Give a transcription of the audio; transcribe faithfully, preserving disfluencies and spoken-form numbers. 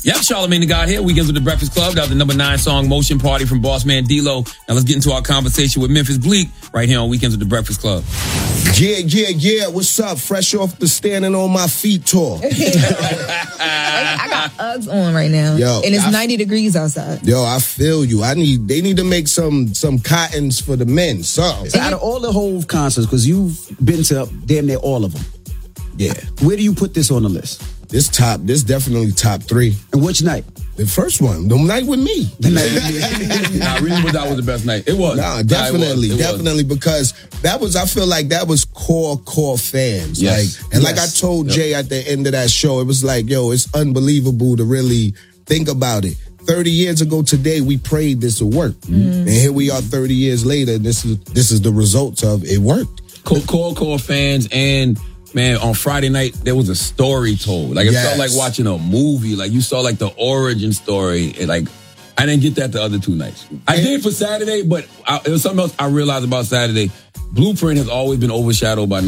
Yep, Charlamagne the God here. Weekends with the Breakfast Club. That was the number nine song, Motion Party from Boss Man D-Lo. Now let's get into our conversation with Memphis Bleek right here on Weekends with the Breakfast Club. Yeah, yeah, yeah. What's up? Fresh off the standing on my feet tour. I got Uggs on right now. Yo, and it's I, ninety degrees outside. Yo, I feel you. I need. They need to make some some cottons for the men. Something. So out of all the Hove concerts, because you've been to damn near all of them. Yeah. Where do you put this on the list? This top, this definitely top three. And which night? The first one, the night with me. The night with me. Nah, really, that was the best night. It was. Nah, definitely, nah, it was. It definitely, was. because that was, I feel like that was core, core fans. Yes. Like, and yes. like I told yep. Jay at the end of that show, it was like, yo, it's unbelievable to really think about it. thirty years ago today, we prayed this would work. Mm. And here we are thirty years later, and this is, this is the results of it worked. Core, core, core fans and... Man, on Friday night, there was a story told. Like, it yes. felt like watching a movie. Like, you saw, like, the origin story. It, like, I didn't get that the other two nights. I and, did for Saturday, but I, it was something else I realized about Saturday. Blueprint has always been overshadowed by